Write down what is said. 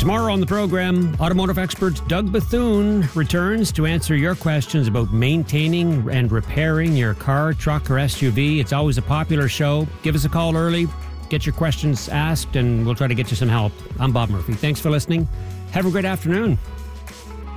Tomorrow on the program, automotive expert Doug Bethune returns to answer your questions about maintaining and repairing your car, truck, or SUV. It's always a popular show. Give us a call early, get your questions asked, and we'll try to get you some help. I'm Bob Murphy. Thanks for listening. Have a great afternoon.